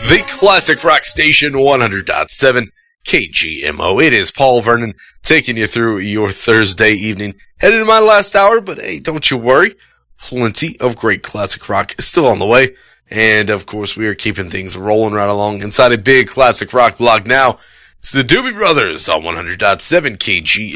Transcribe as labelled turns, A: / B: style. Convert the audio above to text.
A: The Classic Rock Station 100.7 KGMO. It is Paul Vernon taking you through your Thursday evening. Headed to my last hour, but hey, don't you worry. Plenty of great classic rock is still on the way. And of course, we are keeping things rolling right along inside a big classic rock blog now. It's the Doobie Brothers on 100.7